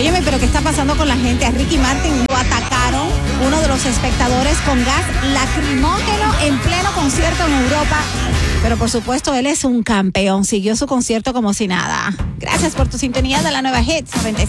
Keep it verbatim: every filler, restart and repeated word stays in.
Óyeme, pero ¿qué está pasando con la gente? A Ricky Martin lo atacaron uno de los espectadores con gas lacrimógeno en pleno concierto en Europa. Pero por supuesto, él es un campeón. Siguió su concierto como si nada. Gracias por tu sintonía de la nueva Hits noventa y seis.